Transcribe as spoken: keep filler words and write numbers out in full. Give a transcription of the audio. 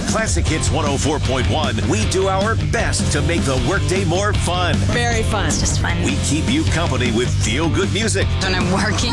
Classic Hits one oh four point one, we do our best to make the workday more fun. Very fun. It's just fun. We keep you company with feel-good music. When I'm working.